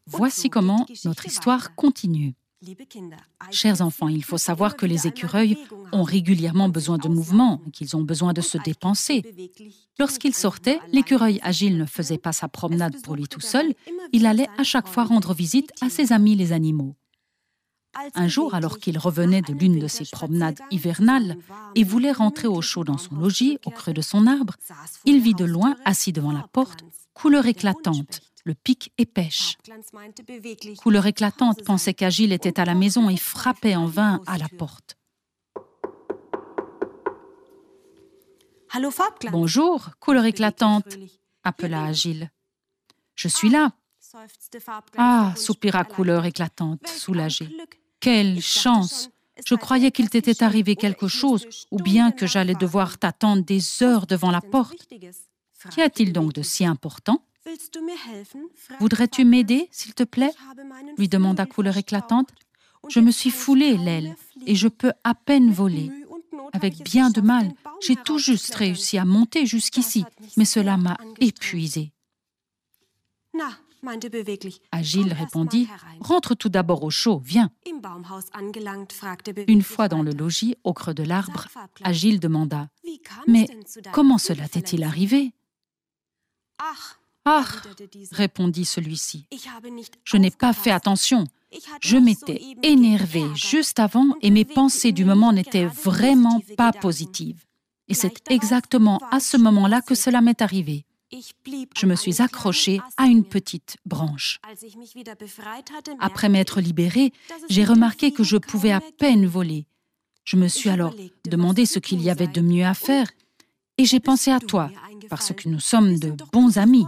Voici comment notre histoire continue. Chers enfants, il faut savoir que les écureuils ont régulièrement besoin de mouvement, qu'ils ont besoin de se dépenser. Lorsqu'il sortait, l'écureuil Agile ne faisait pas sa promenade pour lui tout seul, il allait à chaque fois rendre visite à ses amis les animaux. Un jour, alors qu'il revenait de l'une de ses promenades hivernales et voulait rentrer au chaud dans son logis, au creux de son arbre, il vit de loin, assis devant la porte, Couleur éclatante, le pic et pêche. Couleur éclatante pensait qu'Agile était à la maison et frappait en vain à la porte. « Bonjour, Couleur éclatante » appela Agile. « Je suis là. »« Ah » soupira Couleur éclatante, soulagée. « Quelle chance ! Je croyais qu'il t'était arrivé quelque chose, ou bien que j'allais devoir t'attendre des heures devant la porte. Qu'y a-t-il donc de si important ? Voudrais-tu m'aider, s'il te plaît ?» lui demanda Couleur éclatante. « Je me suis foulé l'aile et je peux à peine voler. Avec bien de mal, j'ai tout juste réussi à monter jusqu'ici, mais cela m'a épuisée. » Agile répondit « Rentre tout d'abord au chaud, viens. » Une fois dans le logis, au creux de l'arbre, Agile demanda « Mais comment cela t'est-il arrivé ?»« Ah !» répondit celui-ci, « je n'ai pas fait attention. Je m'étais énervée juste avant et mes pensées du moment n'étaient vraiment pas positives. Et c'est exactement à ce moment-là que cela m'est arrivé. Je me suis accrochée à une petite branche. Après m'être libérée, j'ai remarqué que je pouvais à peine voler. Je me suis alors demandé ce qu'il y avait de mieux à faire et j'ai pensé à toi, parce que nous sommes de bons amis.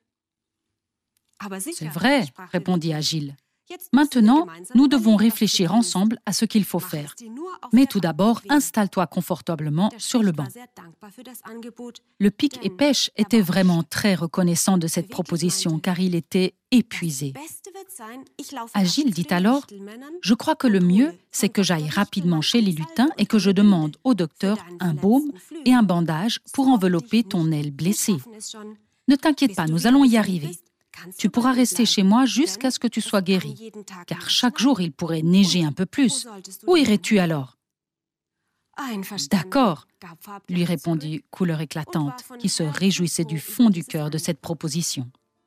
« C'est vrai, » répondit Agile. « Maintenant, nous devons réfléchir ensemble à ce qu'il faut faire. Mais tout d'abord, installe-toi confortablement sur le banc. » Le pic et pêche était vraiment très reconnaissant de cette proposition car il était épuisé. Agile dit alors « Je crois que le mieux, c'est que j'aille rapidement chez les lutins et que je demande au docteur un baume et un bandage pour envelopper ton aile blessée. Ne t'inquiète pas, nous allons y arriver. Tu pourras rester chez moi jusqu'à ce que tu sois guéri, car chaque jour il pourrait neiger un peu plus. Où irais-tu alors ? » « D'accord, » lui répondit Couleur éclatante, qui se réjouissait du fond du cœur de cette proposition.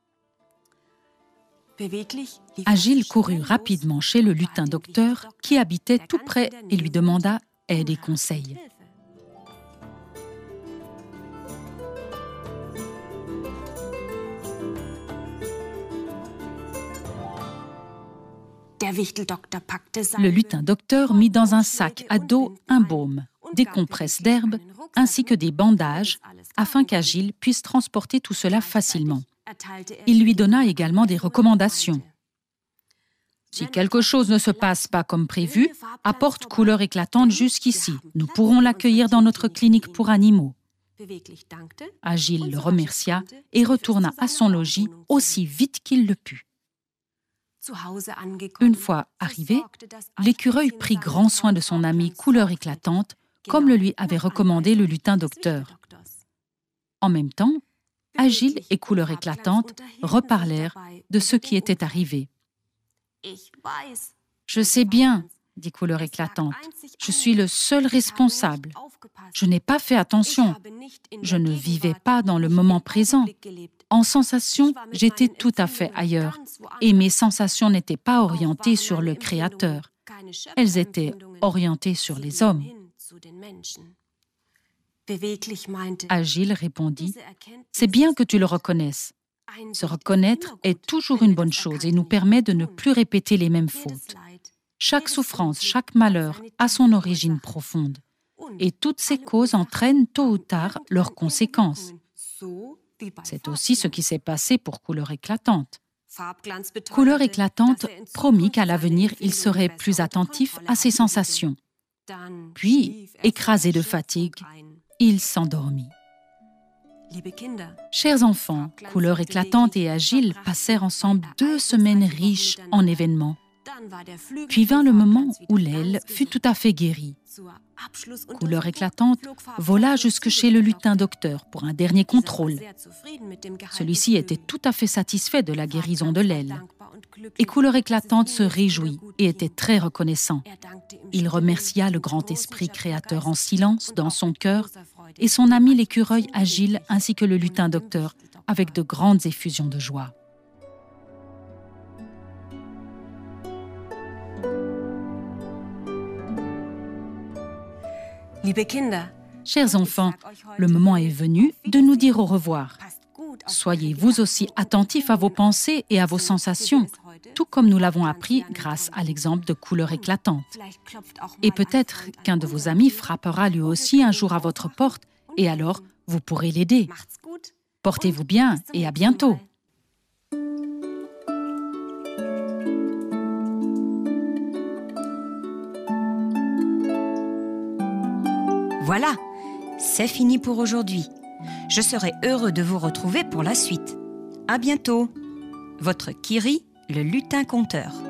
Agile courut rapidement chez le lutin docteur qui habitait tout près et lui demanda aide et conseil. Le lutin docteur mit dans un sac à dos un baume, des compresses d'herbe ainsi que des bandages afin qu'Agile puisse transporter tout cela facilement. Il lui donna également des recommandations. Si quelque chose ne se passe pas comme prévu, apporte Couleur éclatante jusqu'ici. Nous pourrons l'accueillir dans notre clinique pour animaux. Agile le remercia et retourna à son logis aussi vite qu'il le put. Une fois arrivé, l'écureuil prit grand soin de son ami Couleur éclatante, comme le lui avait recommandé le lutin docteur. En même temps, Agile et Couleur éclatante reparlèrent de ce qui était arrivé. « Je sais bien, » dit Couleur éclatante, « je suis le seul responsable. Je n'ai pas fait attention. Je ne vivais pas dans le moment présent. En sensation, j'étais tout à fait ailleurs et mes sensations n'étaient pas orientées sur le Créateur. Elles étaient orientées sur les hommes. » Agile répondit « C'est bien que tu le reconnaisses. Se reconnaître est toujours une bonne chose et nous permet de ne plus répéter les mêmes fautes. Chaque souffrance, chaque malheur a son origine profonde. Et toutes ces causes entraînent tôt ou tard leurs conséquences. C'est aussi ce qui s'est passé pour Couleur éclatante. Couleur éclatante promit qu'à l'avenir, il serait plus attentif à ses sensations. Puis, écrasé de fatigue, il s'endormit. Chers enfants, Couleur éclatante et Agile passèrent ensemble 2 semaines riches en événements. Puis vint le moment où l'aile fut tout à fait guérie. Couleur éclatante vola jusque chez le lutin docteur pour un dernier contrôle. Celui-ci était tout à fait satisfait de la guérison de l'aile. et Couleur éclatante se réjouit et était très reconnaissant. Il remercia le grand esprit créateur en silence dans son cœur et son ami l'écureuil Agile ainsi que le lutin docteur avec de grandes effusions de joie. Chers enfants, le moment est venu de nous dire au revoir. Soyez vous aussi attentifs à vos pensées et à vos sensations, tout comme nous l'avons appris grâce à l'exemple de Couleur éclatante. Et peut-être qu'un de vos amis frappera lui aussi un jour à votre porte et alors vous pourrez l'aider. Portez-vous bien et à bientôt. Voilà, c'est fini pour aujourd'hui. Je serai heureux de vous retrouver pour la suite. À bientôt. Votre Kiri, le lutin conteur.